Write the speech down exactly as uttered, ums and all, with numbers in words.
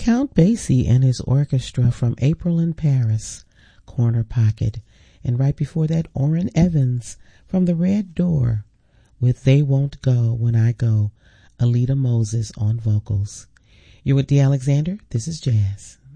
Count Basie and his orchestra from April in Paris, Corner Pocket. And right before that, Orrin Evans from The Red Door with They Won't Go When I Go, Alita Moses on vocals. You're with Dee Alexander. This is Jazz.